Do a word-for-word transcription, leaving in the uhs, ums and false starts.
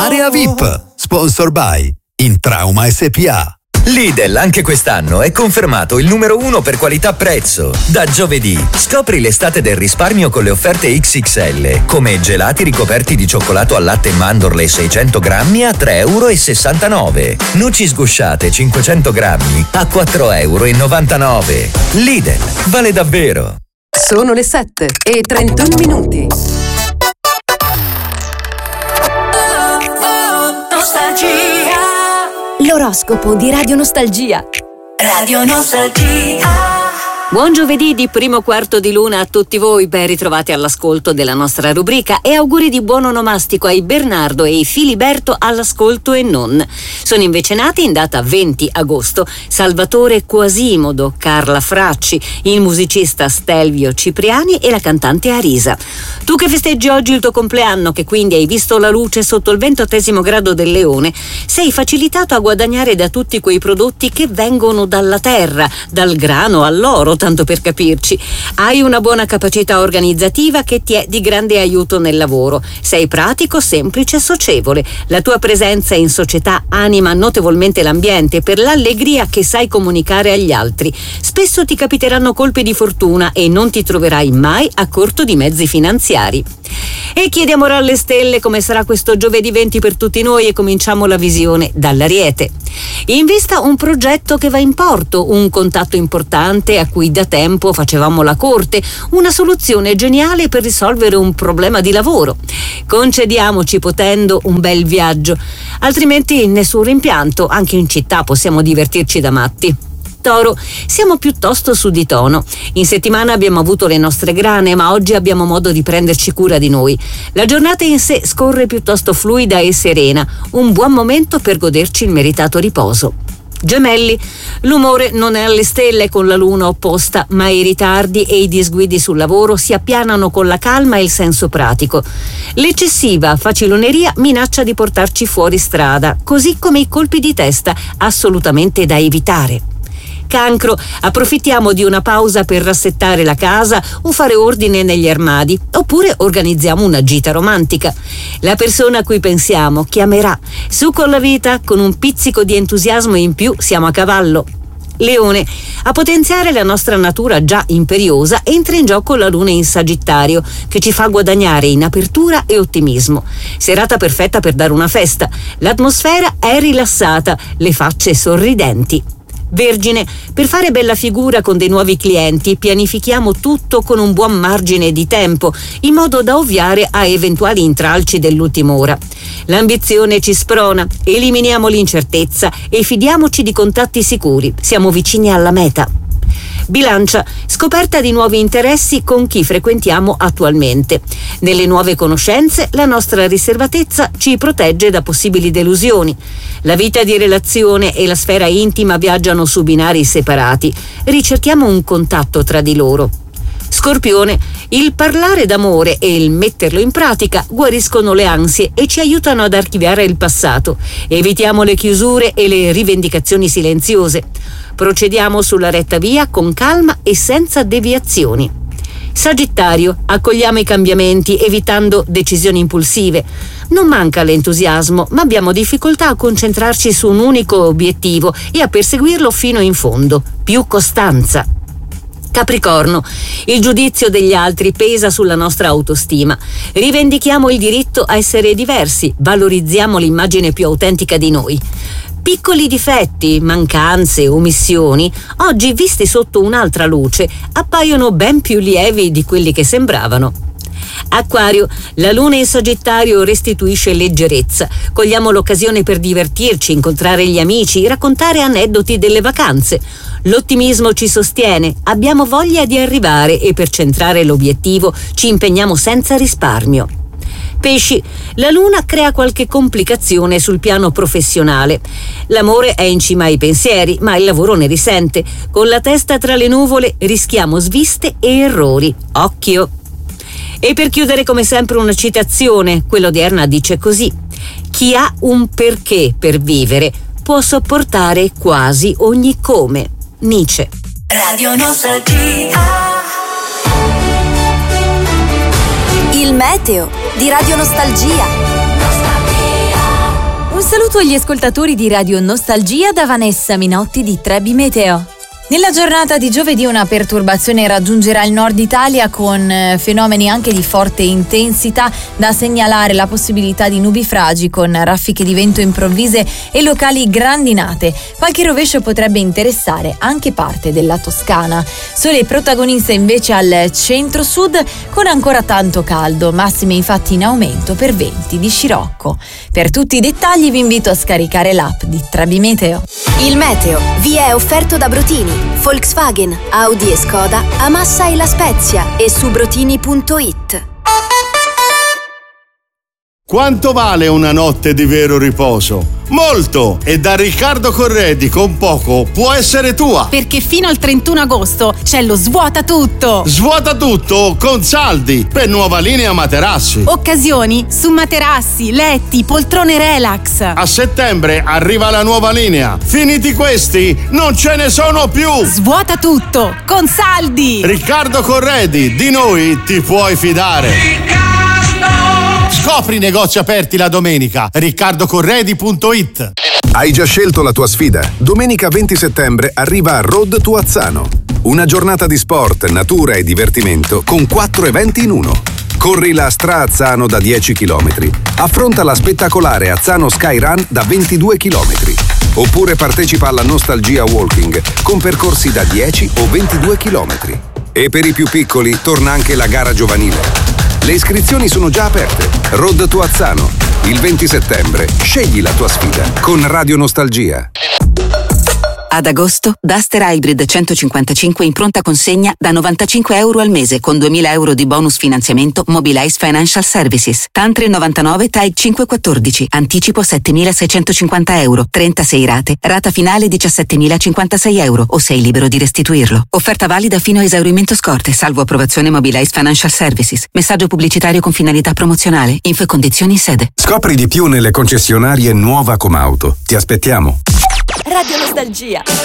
Area V I P, sponsor by Intrauma S P A. Lidl anche quest'anno è confermato il numero uno per qualità-prezzo. Da giovedì scopri l'estate del risparmio con le offerte X X L, come gelati ricoperti di cioccolato al latte e mandorle seicento grammi a tre virgola sessantanove euro. Noci sgusciate cinquecento grammi a quattro virgola novantanove euro. Lidl, vale davvero. Sono le sette e trentuno minuti. L'oroscopo di Radio Nostalgia. Radio Nostalgia. Buon giovedì di primo quarto di luna a tutti voi, ben ritrovati all'ascolto della nostra rubrica e auguri di buon onomastico ai Bernardo e ai Filiberto all'ascolto e non. Sono invece nati in data venti agosto Salvatore Quasimodo, Carla Fracci, il musicista Stelvio Cipriani e la cantante Arisa. Tu che festeggi oggi il tuo compleanno, che quindi hai visto la luce sotto il ventottesimo grado del Leone, sei facilitato a guadagnare da tutti quei prodotti che vengono dalla terra, dal grano all'oro, tanto per capirci. Hai una buona capacità organizzativa che ti è di grande aiuto nel lavoro. Sei pratico, semplice e socievole. La tua presenza in società anima notevolmente l'ambiente per l'allegria che sai comunicare agli altri. Spesso ti capiteranno colpi di fortuna e non ti troverai mai a corto di mezzi finanziari. E chiediamo alle stelle come sarà questo giovedì venti per tutti noi e cominciamo la visione dall'Ariete. In vista un progetto che va in porto, un contatto importante a cui da tempo facevamo la corte, una soluzione geniale per risolvere un problema di lavoro. Concediamoci potendo un bel viaggio, altrimenti nessun rimpianto, anche in città possiamo divertirci da matti. Toro, siamo piuttosto su di tono. In settimana abbiamo avuto le nostre grane, ma oggi abbiamo modo di prenderci cura di noi. La giornata in sé scorre piuttosto fluida e serena, un buon momento per goderci il meritato riposo. Gemelli, l'umore non è alle stelle con la luna opposta, ma i ritardi e i disguidi sul lavoro si appianano con la calma e il senso pratico. L'eccessiva faciloneria minaccia di portarci fuori strada, così come i colpi di testa, assolutamente da evitare. Cancro, approfittiamo di una pausa per rassettare la casa o fare ordine negli armadi, oppure organizziamo una gita romantica. La persona a cui pensiamo chiamerà. Su con la vita, con un pizzico di entusiasmo in più siamo a cavallo. Leone, a potenziare la nostra natura già imperiosa entra in gioco la luna in Sagittario, che ci fa guadagnare in apertura e ottimismo. Serata perfetta per dare una festa. L'atmosfera è rilassata, le facce sorridenti. Vergine, per fare bella figura con dei nuovi clienti pianifichiamo tutto con un buon margine di tempo, in modo da ovviare a eventuali intralci dell'ultima ora. L'ambizione ci sprona, eliminiamo l'incertezza e fidiamoci di contatti sicuri, siamo vicini alla meta. Bilancia, scoperta di nuovi interessi con chi frequentiamo attualmente. Nelle nuove conoscenze la nostra riservatezza ci protegge da possibili delusioni. La vita di relazione e la sfera intima viaggiano su binari separati. Ricerchiamo un contatto tra di loro. Scorpione, il parlare d'amore e il metterlo in pratica guariscono le ansie e ci aiutano ad archiviare il passato. Evitiamo le chiusure e le rivendicazioni silenziose. Procediamo sulla retta via con calma e senza deviazioni. Sagittario, accogliamo i cambiamenti evitando decisioni impulsive. Non manca l'entusiasmo, ma abbiamo difficoltà a concentrarci su un unico obiettivo e a perseguirlo fino in fondo. Più costanza. Capricorno, il giudizio degli altri pesa sulla nostra autostima. Rivendichiamo il diritto a essere diversi, valorizziamo l'immagine più autentica di noi. Piccoli difetti, mancanze, omissioni, oggi visti sotto un'altra luce, appaiono ben più lievi di quelli che sembravano. Acquario, la luna in Sagittario restituisce leggerezza. Cogliamo l'occasione per divertirci, incontrare gli amici, raccontare aneddoti delle vacanze. L'ottimismo ci sostiene, abbiamo voglia di arrivare e per centrare l'obiettivo ci impegniamo senza risparmio. Pesci, la luna crea qualche complicazione sul piano professionale. L'amore è in cima ai pensieri, ma il lavoro ne risente. Con la testa tra le nuvole rischiamo sviste e errori. Occhio! E per chiudere come sempre una citazione, quella odierna dice così: chi ha un perché per vivere può sopportare quasi ogni come. Nietzsche. Radio Nostalgia. Il meteo di Radio Nostalgia. Nostalgia. saluto agli ascoltatori di Radio Nostalgia da Vanessa Minotti di Trebi Meteo. Nella giornata di giovedì una perturbazione raggiungerà il nord Italia con fenomeni anche di forte intensità, da segnalare la possibilità di nubifragi con raffiche di vento improvvise e locali grandinate. Qualche rovescio potrebbe interessare anche parte della Toscana. Sole protagonista invece al centro-sud con ancora tanto caldo, massime infatti in aumento per venti di scirocco. Per tutti i dettagli vi invito a scaricare l'app di Trebi Meteo. Il meteo vi è offerto da Brotini, Volkswagen, Audi e Skoda, a Massa e La Spezia e su brotini punto it. Quanto vale una notte di vero riposo? Molto! E da Riccardo Corredi con poco può essere tua! Perché fino al trentuno agosto c'è lo Svuota Tutto! Svuota tutto con saldi per nuova linea materassi! Occasioni su materassi, letti, poltrone relax! A settembre arriva la nuova linea! Finiti questi, non ce ne sono più! Svuota Tutto con saldi! Riccardo Corredi, di noi ti puoi fidare! Riccardo! Scopri i negozi aperti la domenica. riccardo corredi punto it. Hai già scelto la tua sfida? Domenica venti settembre arriva Road to Azzano. Una giornata di sport, natura e divertimento con quattro eventi in uno. Corri la Stra Azzano da dieci chilometri. Affronta la spettacolare Azzano Sky Run da ventidue chilometri. Oppure partecipa alla Nostalgia Walking con percorsi da dieci o ventidue chilometri. E per i più piccoli torna anche la gara giovanile. Le iscrizioni sono già aperte. Road to Azzano. Il venti settembre. Scegli la tua sfida con Radio Nostalgia. Ad agosto, Duster Hybrid centocinquantacinque in pronta consegna da novantacinque euro al mese con duemila euro di bonus finanziamento Mobilize Financial Services. TAN tre novantanove T A I cinque quattordici. Anticipo settemilaseicentocinquanta euro. trentasei rate. Rata finale diciassettemilacinquantasei euro o sei libero di restituirlo. Offerta valida fino a esaurimento scorte, salvo approvazione Mobilize Financial Services. Messaggio pubblicitario con finalità promozionale. Info e condizioni in sede. Scopri di più nelle concessionarie Nuova Comauto. Ti aspettiamo. Radio Nostalgia.